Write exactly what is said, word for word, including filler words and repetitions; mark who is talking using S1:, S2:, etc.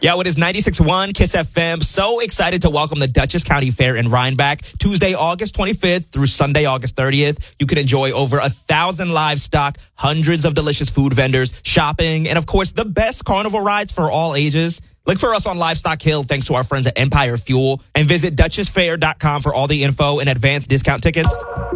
S1: Yeah, it is ninety-six point one Kiss F M. So excited to welcome the Dutchess County Fair in Rhinebeck. Tuesday, August twenty-fifth through Sunday, August thirtieth. You can enjoy over a thousand livestock, hundreds of delicious food vendors, shopping, and of course, the best carnival rides for all ages. Look for us on Livestock Hill thanks to our friends at Empire Fuel, and visit Dutchess Fair dot com for all the info and advanced discount tickets.